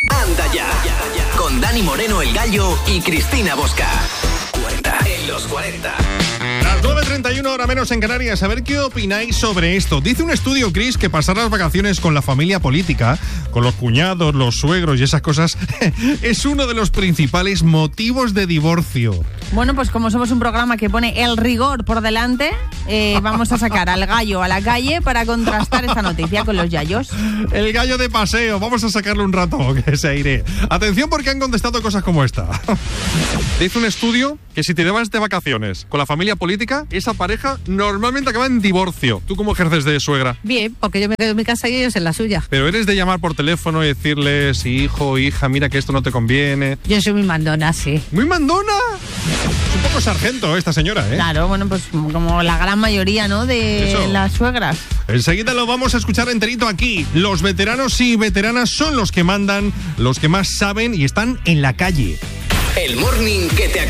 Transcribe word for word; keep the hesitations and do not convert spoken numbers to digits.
Anda ya, con Dani Moreno el Gallo y Cristina Bosca. cuarenta en los cuarenta. Las nueve treinta y uno, hora menos en Canarias. A ver qué opináis sobre esto. Dice un estudio, Chris, que pasar las vacaciones con la familia política, con los cuñados, los suegros y esas cosas, es uno de los principales motivos de divorcio. Bueno, pues como somos un programa que pone el rigor por delante, eh, vamos a sacar al gallo a la calle para contrastar esta noticia con los yayos. El gallo de paseo, vamos a sacarle un rato que se aire. Atención, porque han contestado cosas como esta. Dice un estudio que si te vas de vacaciones con la familia política, esa pareja normalmente acaba en divorcio. ¿Tú cómo ejerces de suegra? Bien, porque yo me quedo en mi casa y ellos en la suya. Pero eres de llamar por teléfono y decirles, hijo, hija, mira que esto no te conviene. Yo soy muy mandona, sí. ¿Muy mandona? Es un poco sargento esta señora, ¿eh? Claro, bueno, pues como la gran mayoría, ¿no?, de Eso. las suegras. Enseguida lo vamos a escuchar enterito aquí. Los veteranos y veteranas son los que mandan, los que más saben y están en la calle. El morning que te acompaña.